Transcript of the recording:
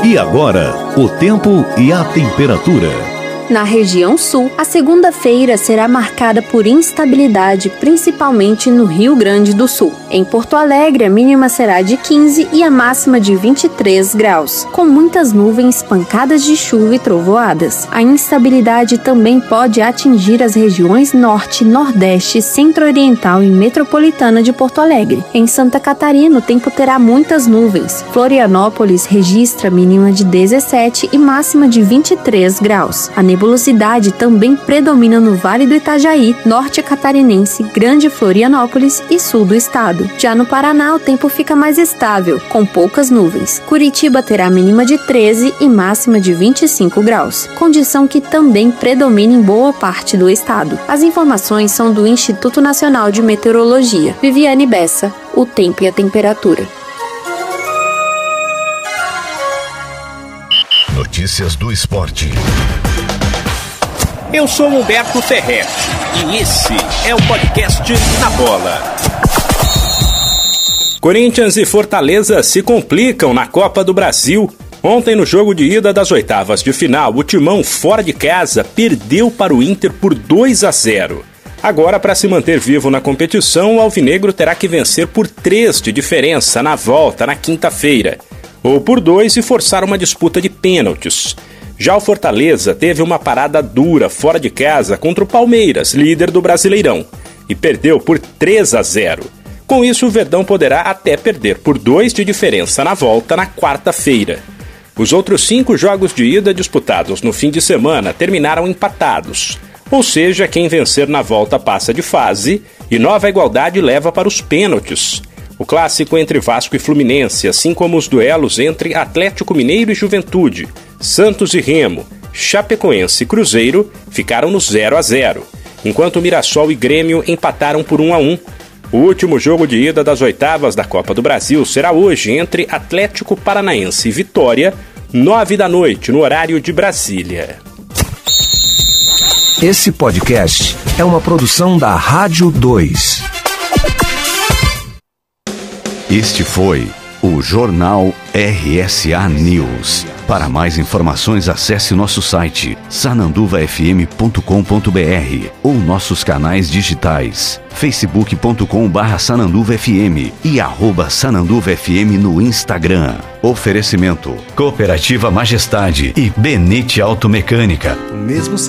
E agora, o tempo e a temperatura. Na região sul, a segunda-feira será marcada por instabilidade, principalmente no Rio Grande do Sul. Em Porto Alegre, a mínima será de 15 e a máxima de 23 graus, com muitas nuvens, pancadas de chuva e trovoadas. A instabilidade também pode atingir as regiões norte, nordeste, centro-oriental e metropolitana de Porto Alegre. Em Santa Catarina, o tempo terá muitas nuvens. Florianópolis registra mínima de 17 e máxima de 23 graus. A nebulosidade também predomina no Vale do Itajaí, norte catarinense, Grande Florianópolis e sul do estado. Já no Paraná, o tempo fica mais estável, com poucas nuvens. Curitiba terá mínima de 13 e máxima de 25 graus, condição que também predomina em boa parte do estado. As informações são do Instituto Nacional de Meteorologia. Viviane Bessa, o tempo e a temperatura. Notícias do esporte. Eu sou Humberto Ferretti e esse é o podcast Na Bola. Corinthians e Fortaleza se complicam na Copa do Brasil. Ontem, no jogo de ida das oitavas de final, o Timão, fora de casa, perdeu para o Inter por 2-0. Agora, para se manter vivo na competição, o alvinegro terá que vencer por 3 de diferença na volta na quinta-feira, ou por 2 e forçar uma disputa de pênaltis. Já o Fortaleza teve uma parada dura fora de casa contra o Palmeiras, líder do Brasileirão, e perdeu por 3-0. Com isso, o Verdão poderá até perder por 2 de diferença na volta na quarta-feira. Os outros 5 jogos de ida disputados no fim de semana terminaram empatados, ou seja, quem vencer na volta passa de fase e Nova Igualdade leva para os pênaltis. O clássico entre Vasco e Fluminense, assim como os duelos entre Atlético Mineiro e Juventude, Santos e Remo, Chapecoense e Cruzeiro ficaram no 0-0, enquanto Mirassol e Grêmio empataram por 1-1. O último jogo de ida das oitavas da Copa do Brasil será hoje entre Atlético Paranaense e Vitória, 21h, no horário de Brasília. Esse podcast é uma produção da Rádio 2. Este foi o Jornal RSA News. Para mais informações, acesse nosso site sananduvafm.com.br ou nossos canais digitais facebook.com/sananduvafm e @sananduvafm no Instagram. Oferecimento: Cooperativa Majestade e Benite Automecânica.